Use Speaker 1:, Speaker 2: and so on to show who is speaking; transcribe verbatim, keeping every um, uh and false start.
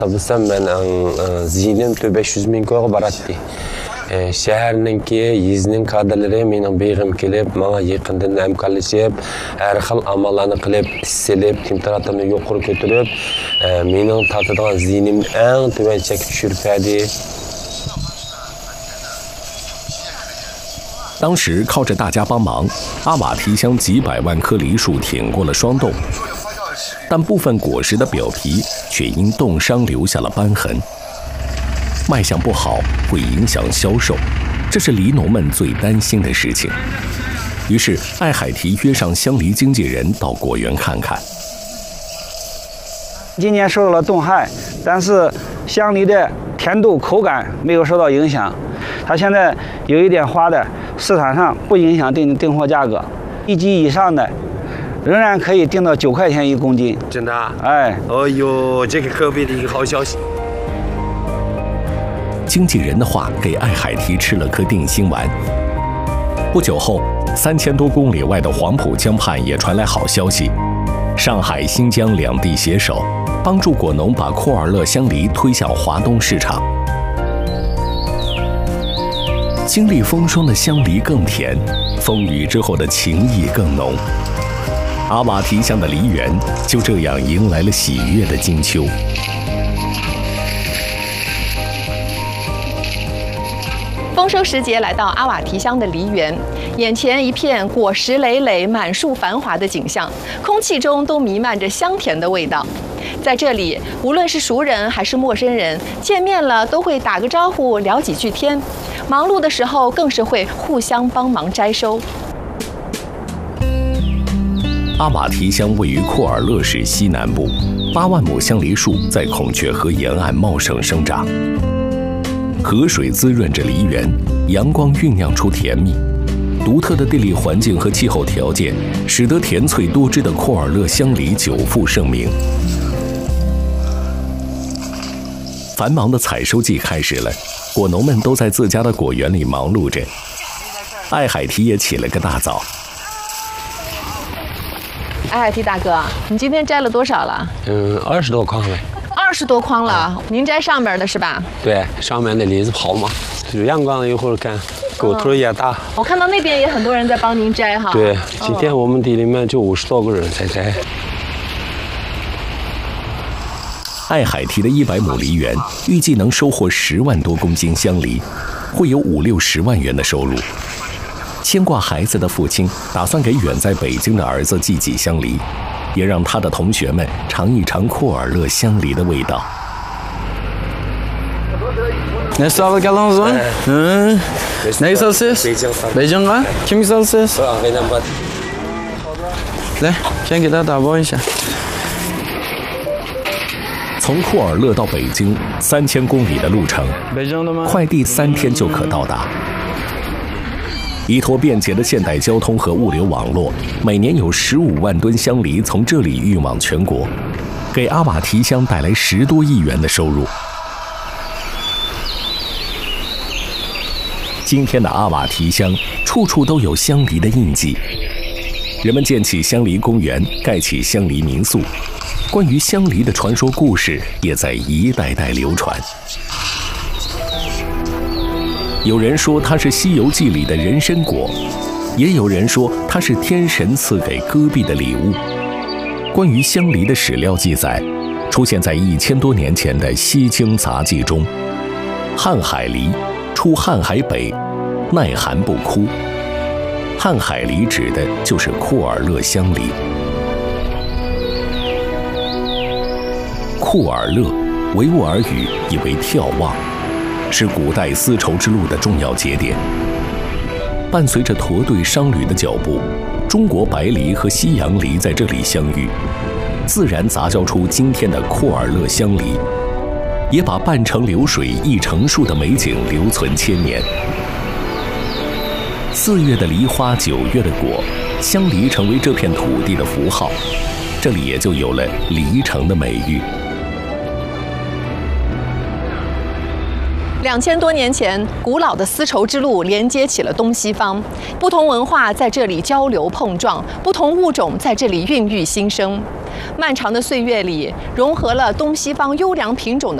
Speaker 1: Tabii ben zihnim beş yüz bin koyga baratdi. Şehirninki yüzünün kadrları mening begim kelib, manga yaqindan hamkorlashib, har xil amallarni qilib, silib, temperaturani yuqori ko'tarib, mening tatadigan zihnimni eng tuban chekka tushirib berdi.
Speaker 2: 当时靠着大家帮忙，阿瓦提乡几百万棵梨树挺过了霜冻，但部分果实的表皮却因冻伤留下了斑痕。卖相不好会影响销售，这是梨农们最担心的事情。于是，艾海提约上乡梨经纪人到果园看看。
Speaker 3: 今年受到了冻害，但是乡梨的甜度、口感没有受到影响。它现在有一点花的，市场上不影响订订货价格，一级以上的仍然可以订到九块钱一公斤。
Speaker 1: 真的？
Speaker 3: 哎，
Speaker 1: 哦呦，这个可别的一个好消息。
Speaker 2: 经纪人的话给艾海提吃了颗定心丸。不久后，三千多公里外的黄浦江畔也传来好消息：上海、新疆两地携手，帮助果农把库尔勒香梨推向华东市场。经历风霜的香梨更甜，风雨之后的情谊更浓。阿瓦提乡的梨园就这样迎来了喜悦的金秋。
Speaker 4: 丰收时节来到阿瓦提乡的梨园，眼前一片果实累累、满树繁华的景象，空气中都弥漫着香甜的味道。在这里，无论是熟人还是陌生人，见面了都会打个招呼，聊几句天。忙碌的时候，更是会互相帮忙摘收。
Speaker 2: 阿瓦提乡位于库尔勒市西南部，八万亩香梨树在孔雀河沿岸茂盛生长。 河水滋润着梨园，阳光酝酿出甜蜜。独特的地理环境和气候条件，使得甜脆多汁的库尔勒香梨久负盛名。繁忙的采收季开始了，果农们都在自家的果园里忙碌着。艾海提也起了个大早。
Speaker 4: 艾海提大哥，你今天摘了多少了？
Speaker 1: 嗯，二十多筐呗。
Speaker 4: 二十多筐了，您摘上面的是吧？
Speaker 1: 对，上面的梨子好嘛，有阳光一会儿看，狗头也大。
Speaker 4: 我看到那边也很多人在帮您摘哈。
Speaker 1: 对，今天我们地里面就五十多个人在摘。
Speaker 2: 艾海提的一百亩梨园预计能收获十万多公斤香梨，会有五六十万元的收入。牵挂孩子的父亲打算给远在北京的儿子寄几箱梨。 也让他的同学们尝一尝库尔勒香梨的味道。
Speaker 5: Ne sağlık yalnız? Hı. Ne güzelsiniz? Beycan'a. Kim güzelsiniz?来，先给他打包一下。
Speaker 2: 从库尔勒到北京三千公里的路程，快递三天就可到达。 依托便捷的现代交通和物流网络，每年有十五万吨香梨从这里运往全国，给阿瓦提乡带来十多亿元的收入。今天的阿瓦提乡，处处都有香梨的印记。人们建起香梨公园，盖起香梨民宿，关于香梨的传说故事也在一代代流传。 有人说它是《西游记》里的人参果，也有人说它是天神赐给戈壁的礼物。关于香梨的史料记载，出现在一千多年前的《西京杂记》中。瀚海梨，出瀚海北，耐寒不枯。瀚海梨指的就是库尔勒香梨。库尔勒，维吾尔语意为眺望。 是古代丝绸之路的重要节点。伴随着驼队商旅的脚步，中国白梨和西洋梨在这里相遇，自然杂交出今天的库尔勒香梨，也把半城流水一成树的美景留存千年。四月的梨花，九月的果，香梨成为这片土地的符号，这里也就有了梨城的美誉。
Speaker 4: 两千多年前，古老的丝绸之路连接起了东西方，不同文化在这里交流碰撞，不同物种在这里孕育新生。 漫长的岁月里，融合了东西方优良品种的